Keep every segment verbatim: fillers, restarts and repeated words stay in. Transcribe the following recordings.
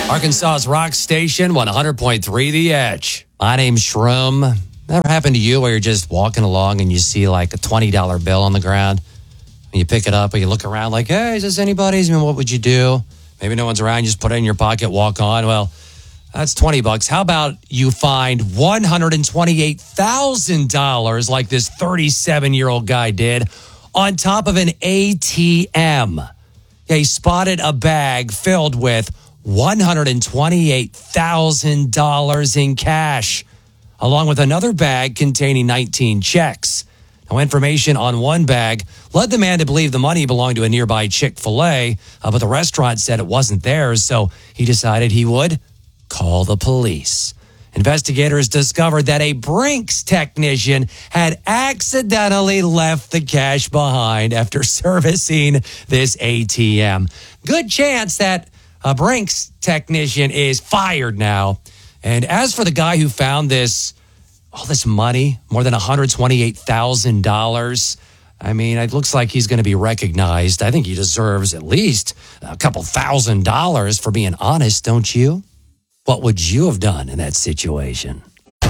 Arkansas's Rock Station, one hundred point three The Edge. My name's Shroom. Ever happened to you where you're just walking along and you see like a twenty dollar bill on the ground? And you pick it up and you look around like, hey, is this anybody's? I mean, what would you do? Maybe no one's around. You just put it in your pocket, walk on. Well, that's twenty bucks. How about you find one hundred twenty-eight thousand dollars like this thirty-seven-year-old guy did on top of an A T M? Yeah, he spotted a bag filled with one hundred twenty-eight thousand dollars in cash, along with another bag containing nineteen checks. Now, information on one bag led the man to believe the money belonged to a nearby Chick-fil-A, uh, but the restaurant said it wasn't theirs, so he decided he would call the police. Investigators discovered that a Brinks technician had accidentally left the cash behind after servicing this A T M. Good chance that a Brinks technician is fired now. And as for the guy who found this, all this money, more than one hundred twenty-eight thousand dollars, I mean, it looks like he's going to be recognized. I think he deserves at least a couple thousand dollars for being honest, don't you? What would you have done in that situation?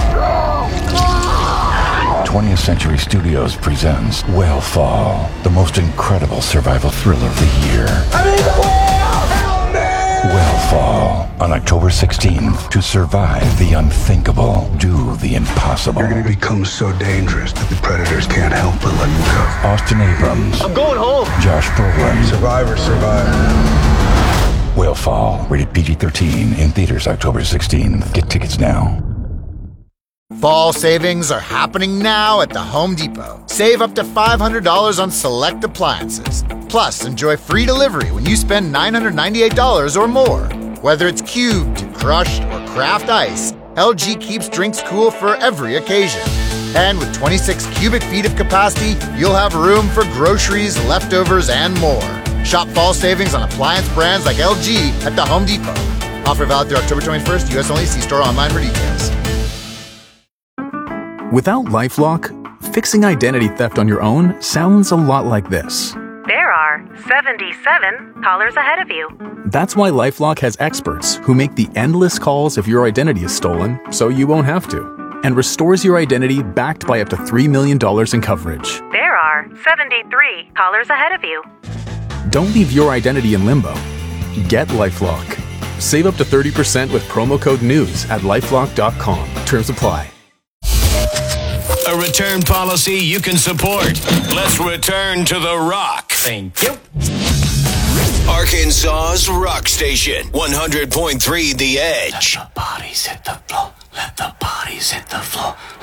twentieth Century Studios presents Whale-Fall, the most incredible survival thriller of the year. I mean, the whale! Help me! Whale-Fall, on October sixteenth. To survive the unthinkable, do the impossible. You're going to become so dangerous that the predators can't help but let you go. Austin Abrams. I'm going home. Josh Brolin. Survivor, survivor. Whale-Fall, rated P G thirteen, in theaters October sixteenth. Get tickets now. Fall savings are happening now at the Home Depot. Save up to five hundred dollars on select appliances. Plus, enjoy free delivery when you spend nine hundred ninety-eight dollars or more. Whether it's cubed, crushed, or craft ice, L G keeps drinks cool for every occasion. And with twenty-six cubic feet of capacity, you'll have room for groceries, leftovers, and more. Shop fall savings on appliance brands like L G at the Home Depot. Offer valid through October twenty-first, U S only. See store online for details. Without LifeLock, fixing identity theft on your own sounds a lot like this. There are seventy-seven callers ahead of you. That's why LifeLock has experts who make the endless calls if your identity is stolen so you won't have to, and restores your identity backed by up to three million dollars in coverage. There are seventy-three callers ahead of you. Don't leave your identity in limbo. Get LifeLock. Save up to thirty percent with promo code NEWS at lifelock dot com. Terms apply. A return policy you can support. Let's return to the rock. Thank you. Arkansas's Rock Station, one hundred point three The Edge. Let the bodies hit the floor. Let the bodies hit the floor.